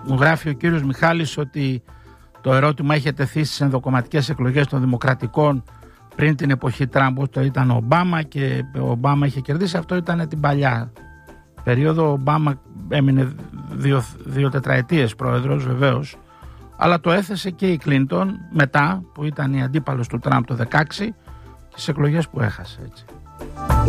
Μου γράφει ο κύριος Μιχάλης ότι το ερώτημα είχε τεθεί στις ενδοκομματικές εκλογές των Δημοκρατικών πριν την εποχή Τραμπ, το ήταν ο Ομπάμα και ο Ομπάμα είχε κερδίσει. Αυτό ήταν την παλιά περίοδο. Ο Ομπάμα έμεινε δύο τετραετίες πρόεδρος βεβαίως, αλλά το έθεσε και η Κλίντον μετά, που ήταν η αντίπαλος του Τραμπ το 2016, και στις εκλογές που έχασε, έτσι.